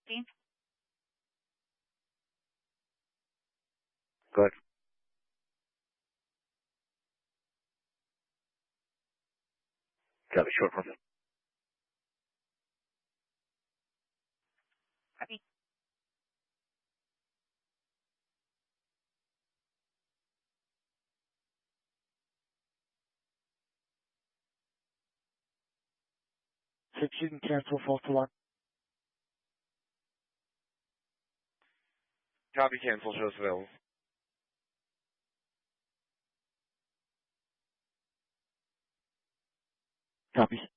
15th. Good. Copy, short form. Copy. Six, you can cancel false alarm. Copy, cancel, shows available. Copy.